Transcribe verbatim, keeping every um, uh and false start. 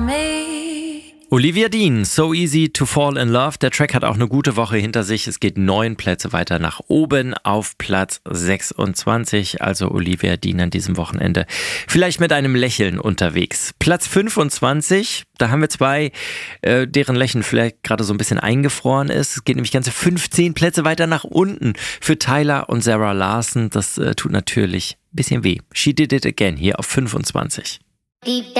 me. Olivia Dean, So Easy to Fall in Love. Der Track hat auch eine gute Woche hinter sich. Es geht neun Plätze weiter nach oben auf Platz sechsundzwanzig. Also Olivia Dean an diesem Wochenende vielleicht mit einem Lächeln unterwegs. Platz fünfundzwanzig, da haben wir zwei, äh, deren Lächeln vielleicht gerade so ein bisschen eingefroren ist. Es geht nämlich ganze fünfzehn Plätze weiter nach unten für Tyler und Sarah Larson. Das äh, tut natürlich ein bisschen weh. She Did It Again hier auf fünfundzwanzig.